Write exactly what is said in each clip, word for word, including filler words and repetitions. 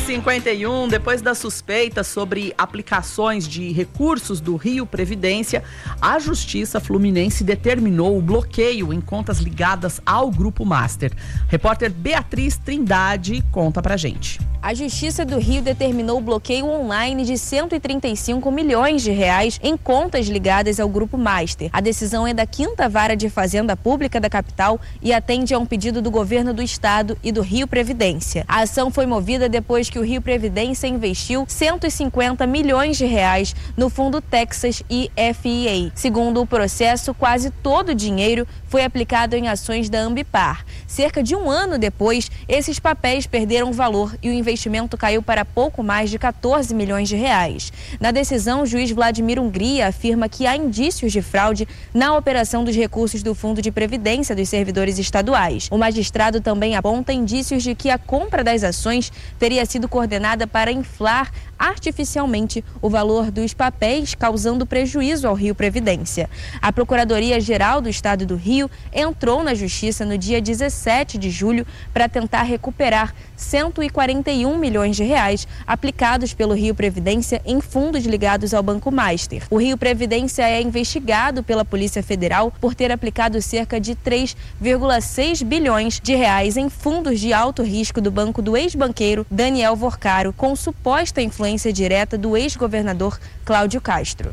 cinquenta e um, depois da suspeita sobre aplicações de recursos do Rio Previdência, a Justiça Fluminense determinou o bloqueio em contas ligadas ao Grupo Master. Repórter Beatriz Trindade conta pra gente. A Justiça do Rio determinou o bloqueio online de cento e trinta e cinco milhões de reais em contas ligadas ao Grupo Master. A decisão é da quinta Vara de Fazenda Pública da capital e atende a um pedido do governo do estado e do Rio Previdência. A ação foi movida depois que o Rio Previdência investiu cento e cinquenta milhões de reais no fundo Texas e F I A. Segundo o processo, quase todo o dinheiro foi aplicado em ações da Ambipar. Cerca de um ano depois, esses papéis perderam valor e o investimento caiu para pouco mais de quatorze milhões de reais. Na decisão, o juiz Vladimir Hungria afirma que há indícios de fraude na operação dos recursos do Fundo de Previdência dos servidores estaduais. O magistrado também aponta indícios de que a compra das ações teria sido coordenada para inflar artificialmente o valor dos papéis, causando prejuízo ao Rio Previdência. A Procuradoria-Geral do Estado do Rio entrou na Justiça no dia dezessete de julho para tentar recuperar cento e quarenta e um milhões de reais aplicados pelo Rio Previdência em fundos ligados ao Banco Master. O Rio Previdência é investigado pela Polícia Federal por ter aplicado cerca de três vírgula seis bilhões de reais em fundos de alto risco do banco do ex-banqueiro Daniel Vorcaro, com suposta influência direta do ex-governador Cláudio Castro.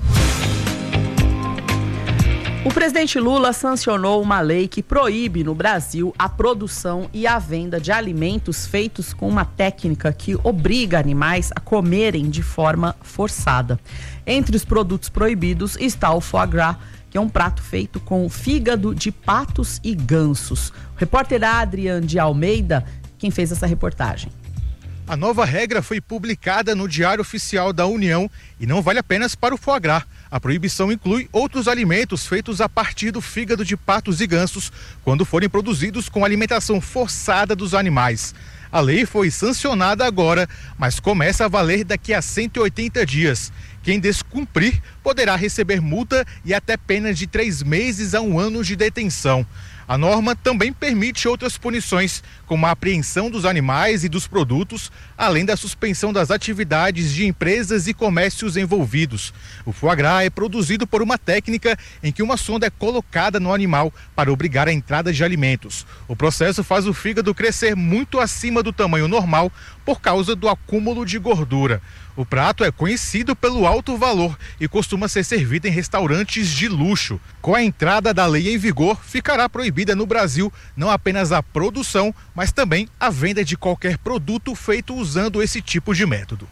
O presidente Lula sancionou uma lei que proíbe no Brasil a produção e a venda de alimentos feitos com uma técnica que obriga animais a comerem de forma forçada. Entre os produtos proibidos está o foie gras, que é um prato feito com fígado de patos e gansos. O repórter Adrian de Almeida, quem fez essa reportagem. A nova regra foi publicada no Diário Oficial da União e não vale apenas para o foie gras. A proibição inclui outros alimentos feitos a partir do fígado de patos e gansos, quando forem produzidos com alimentação forçada dos animais. A lei foi sancionada agora, mas começa a valer daqui a cento e oitenta dias. Quem descumprir poderá receber multa e até penas de três meses a um ano de detenção. A norma também permite outras punições, como a apreensão dos animais e dos produtos, além da suspensão das atividades de empresas e comércios envolvidos. O foie gras é produzido por uma técnica em que uma sonda é colocada no animal para obrigar a entrada de alimentos. O processo faz o fígado crescer muito acima do tamanho normal por causa do acúmulo de gordura. O prato é conhecido pelo alto valor e costuma ser servido em restaurantes de luxo. Com a entrada da lei em vigor, ficará proibida no Brasil não apenas a produção, mas também a venda de qualquer produto feito usando esse tipo de método.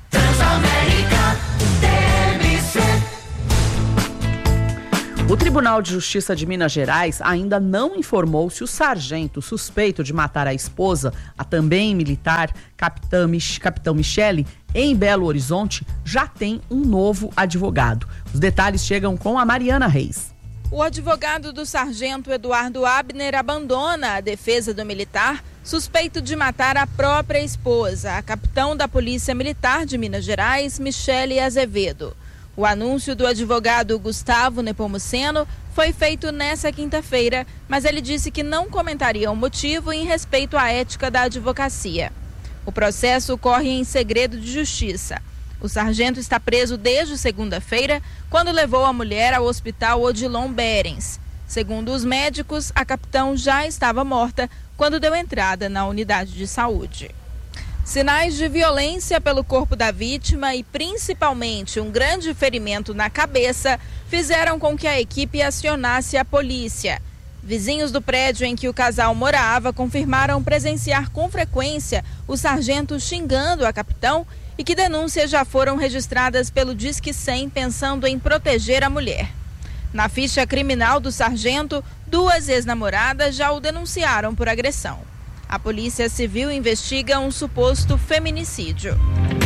O Tribunal de Justiça de Minas Gerais ainda não informou se o sargento suspeito de matar a esposa, a também militar, capitã, Mich- capitão Michele, em Belo Horizonte, já tem um novo advogado. Os detalhes chegam com a Mariana Reis. O advogado do sargento Eduardo Abner abandona a defesa do militar suspeito de matar a própria esposa, a capitão da Polícia Militar de Minas Gerais, Michele Azevedo. O anúncio do advogado Gustavo Nepomuceno foi feito nessa quinta-feira, mas ele disse que não comentaria o motivo em respeito à ética da advocacia. O processo corre em segredo de justiça. O sargento está preso desde segunda-feira, quando levou a mulher ao hospital Odilon Berens. Segundo os médicos, a capitão já estava morta quando deu entrada na unidade de saúde. Sinais de violência pelo corpo da vítima e principalmente um grande ferimento na cabeça fizeram com que a equipe acionasse a polícia. Vizinhos do prédio em que o casal morava confirmaram presenciar com frequência o sargento xingando a capitão e que denúncias já foram registradas pelo Disque cem pensando em proteger a mulher. Na ficha criminal do sargento, duas ex-namoradas já o denunciaram por agressão. A Polícia Civil investiga um suposto feminicídio.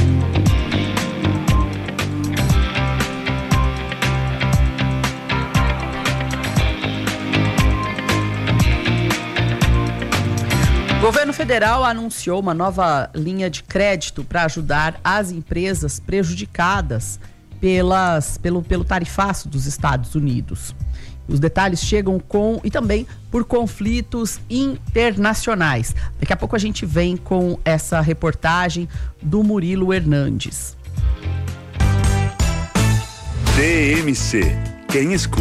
O governo federal anunciou uma nova linha de crédito para ajudar as empresas prejudicadas pelas, pelo, pelo tarifaço dos Estados Unidos. Os detalhes chegam com e também por conflitos internacionais. Daqui a pouco a gente vem com essa reportagem do Murilo Hernandes. D M C. Quem escuta